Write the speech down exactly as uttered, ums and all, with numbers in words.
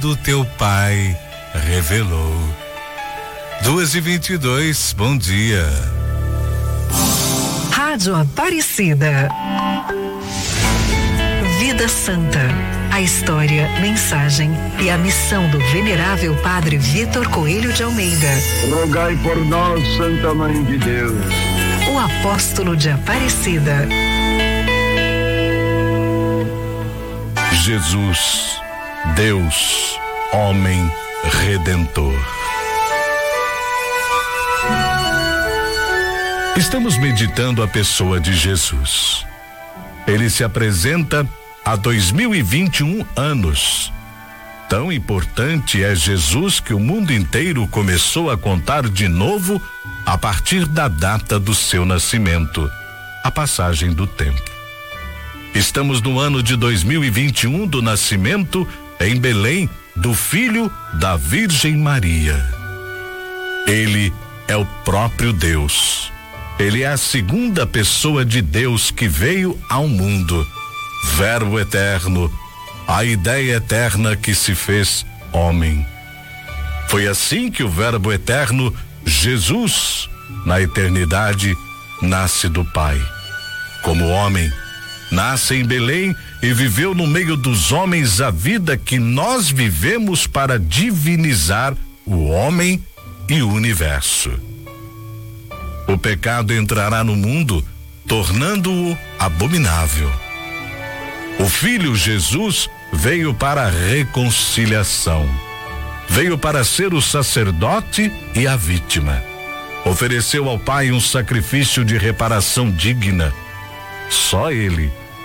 do teu Pai revelou. Duas e vinte e dois, bom dia. Rádio Aparecida. Vida Santa. A história, mensagem e a missão do venerável Padre Vitor Coelho de Almeida. Rogai por nós, Santa Mãe de Deus. O apóstolo de Aparecida. Jesus, Deus, homem redentor. Estamos meditando a pessoa de Jesus. Ele se apresenta há dois mil e vinte e um anos. Tão importante é Jesus que o mundo inteiro começou a contar de novo a partir da data do seu nascimento, a passagem do tempo. Estamos no ano de dois mil e vinte e um do nascimento em Belém do Filho da Virgem Maria. Ele é o próprio Deus. Ele é a segunda pessoa de Deus que veio ao mundo. Verbo eterno, a ideia eterna que se fez homem. Foi assim que o Verbo eterno, Jesus, na eternidade, nasce do Pai. Como homem, nasce em Belém e viveu no meio dos homens a vida que nós vivemos para divinizar o homem e o universo. O pecado entrará no mundo, tornando-o abominável. O Filho Jesus veio para a reconciliação. Veio para ser o sacerdote e a vítima. Ofereceu ao Pai um sacrifício de reparação digna. Só Ele